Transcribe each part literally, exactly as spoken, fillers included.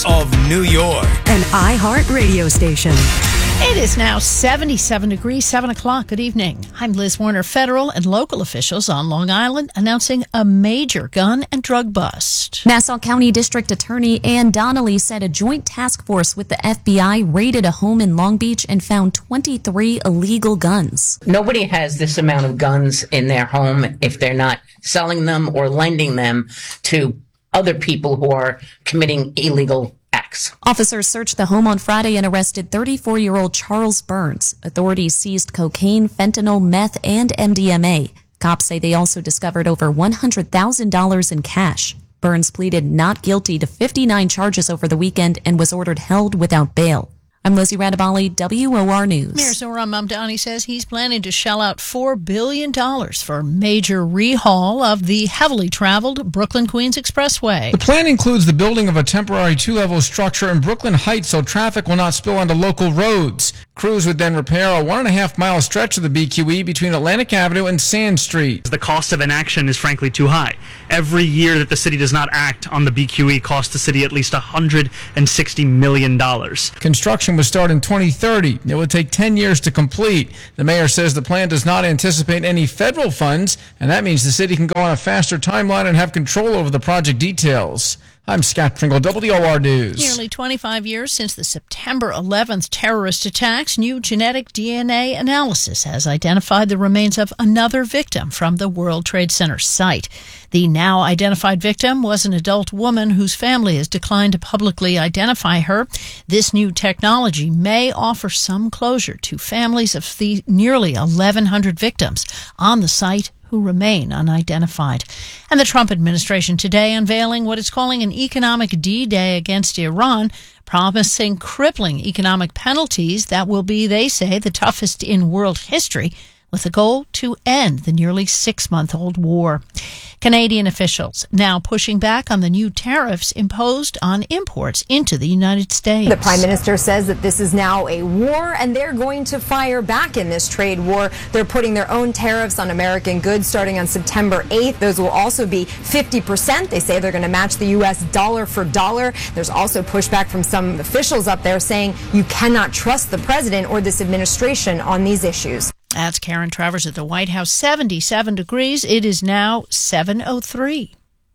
of New York. An iHeart radio station. It is now seventy-seven degrees, seven o'clock. Good evening. I'm Liz Warner. Federal and local officials on Long Island announcing a major gun and drug bust. Nassau County District Attorney Ann Donnelly said a joint task force with the F B I raided a home in Long Beach and found twenty-three illegal guns. Nobody has this amount of guns in their home if they're not selling them or lending them to other people who are committing illegal acts. Officers searched the home on Friday and arrested thirty-four-year-old Charles Burns. Authorities seized cocaine, fentanyl, meth, and M D M A. Cops say they also discovered over one hundred thousand dollars in cash. Burns pleaded not guilty to fifty-nine charges over the weekend and was ordered held without bail. I'm Lizzie Radabali, W O R News. Mayor Zohran Mamdani says he's planning to shell out four billion dollars for a major rehaul of the heavily traveled Brooklyn-Queens Expressway. The plan includes the building of a temporary two-level structure in Brooklyn Heights so traffic will not spill onto local roads. Crews would then repair a one-and-a-half-mile stretch of the B Q E between Atlantic Avenue and Sand Street. The cost of inaction is frankly too high. Every year that the city does not act on the B Q E costs the city at least one hundred sixty million dollars. Construction was start in twenty thirty. It would take ten years to complete. The mayor says the plan does not anticipate any federal funds, and that means the city can go on a faster timeline and have control over the project details. I'm Scott Pringle, W O R News. Nearly twenty-five years since the September eleventh terrorist attacks, new genetic D N A analysis has identified the remains of another victim from the World Trade Center site. The now identified victim was an adult woman whose family has declined to publicly identify her. This new technology may offer some closure to families of the nearly eleven hundred victims on the site who remain unidentified. And the Trump administration today unveiling what it's calling an economic D-Day against Iran, promising crippling economic penalties that will be, they say, the toughest in world history, with the goal to end the nearly six-month-old war. Canadian officials now pushing back on the new tariffs imposed on imports into the United States. The Prime Minister says that this is now a war and they're going to fire back in this trade war. They're putting their own tariffs on American goods starting on September eighth. Those will also be fifty percent. They say they're going to match the U S dollar for dollar. There's also pushback from some officials up there saying you cannot trust the president or this administration on these issues. That's Karen Travers at the White House. seventy-seven degrees. It is now seven oh three.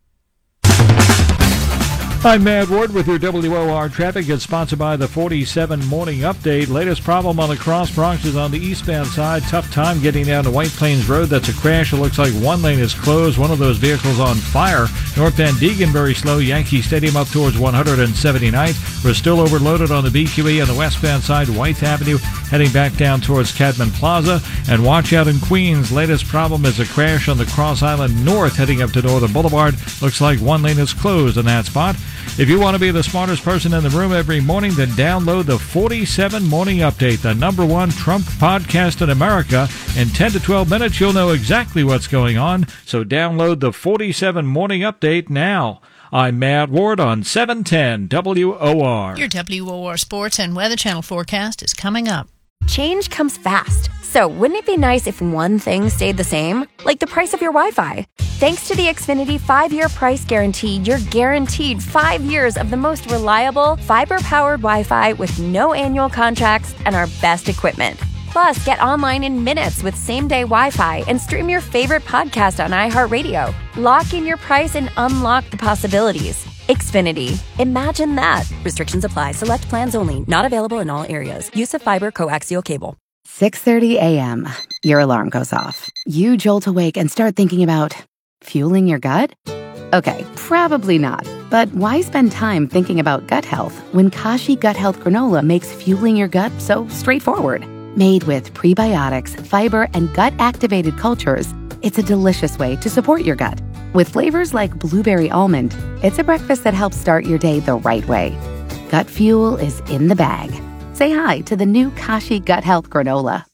I'm Matt Ward with your W O R traffic. It's sponsored by the forty-seven Morning Update. Latest problem on the Cross Bronx is on the eastbound side. Tough time getting down to White Plains Road. That's a crash. It looks like one lane is closed. One of those vehicles on fire. Northbound Deegan very slow. Yankee Stadium up towards one hundred seventy-ninth. We're still overloaded on the B Q E on the westbound side. White Avenue heading back down towards Cadman Plaza. And watch out in Queens. Latest problem is a crash on the Cross Island North heading up to Northern Boulevard. Looks like one lane is closed in that spot. If you want to be the smartest person in the room every morning, then download the forty-seven Morning Update, the number one Trump podcast in America. In ten to twelve minutes, you'll know exactly what's going on. So download the forty-seven Morning Update now. I'm Matt Ward on seven ten W O R. Your W O R Sports and Weather Channel forecast is coming up. Change comes fast. So wouldn't it be nice if one thing stayed the same? Like the price of your Wi-Fi. Thanks to the Xfinity five-year price guarantee, you're guaranteed five years of the most reliable, fiber-powered Wi-Fi with no annual contracts and our best equipment. Plus, get online in minutes with same-day Wi-Fi and stream your favorite podcast on iHeartRadio. Lock in your price and unlock the possibilities. Xfinity. Imagine that. Restrictions apply. Select plans only. Not available in all areas. Use of fiber coaxial cable. six thirty a.m. Your alarm goes off. You jolt awake and start thinking about fueling your gut? Okay, probably not. But why spend time thinking about gut health when Kashi Gut Health Granola makes fueling your gut so straightforward? Made with prebiotics, fiber, and gut-activated cultures, it's a delicious way to support your gut. With flavors like blueberry almond, it's a breakfast that helps start your day the right way. Gut fuel is in the bag. Say hi to the new Kashi Gut Health Granola.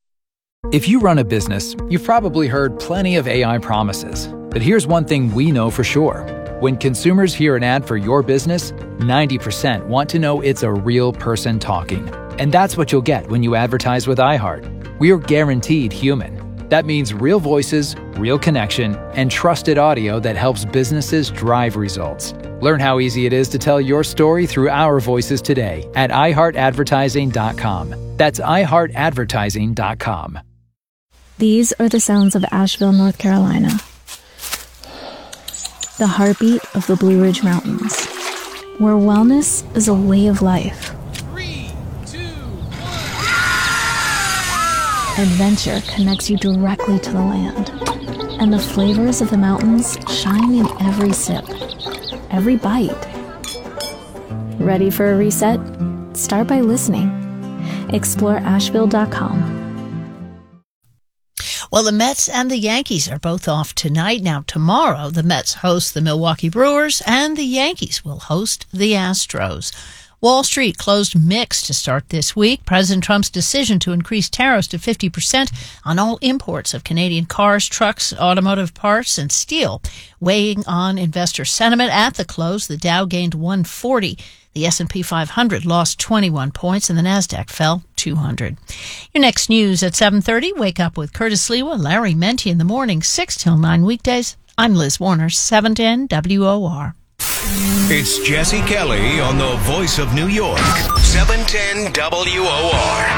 If you run a business, you've probably heard plenty of A I promises. But here's one thing we know for sure. When consumers hear an ad for your business, ninety percent want to know it's a real person talking. And that's what you'll get when you advertise with iHeart. We are guaranteed human. That means real voices, real connection, and trusted audio that helps businesses drive results. Learn how easy it is to tell your story through our voices today at i heart advertising dot com. That's i heart advertising dot com. These are the sounds of Asheville, North Carolina. The heartbeat of the Blue Ridge Mountains, where wellness is a way of life. Three, two, one. Adventure connects you directly to the land, and the flavors of the mountains shine in every sip, every bite. Ready for a reset? Start by listening. explore asheville dot com. Well, the Mets and the Yankees are both off tonight. Now, tomorrow, the Mets host the Milwaukee Brewers, and the Yankees will host the Astros. Wall Street closed mixed to start this week. President Trump's decision to increase tariffs to fifty percent on all imports of Canadian cars, trucks, automotive parts, and steel, weighing on investor sentiment. At the close, the Dow gained one forty. The S and P five hundred lost twenty-one points, and the NASDAQ fell two hundred. Your next news at seven thirty. Wake up with Curtis Lewa, Larry Menti in the morning, six till nine weekdays. I'm Liz Warner, seven ten W O R. It's Jesse Kelly on the Voice of New York, seven ten W O R.